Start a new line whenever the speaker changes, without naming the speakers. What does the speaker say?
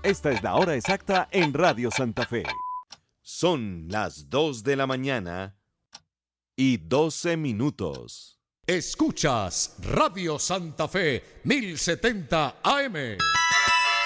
Esta es la hora exacta en Radio Santa Fe. Son las 2 de la mañana y 12 minutos.
Escuchas Radio Santa Fe 1070 AM.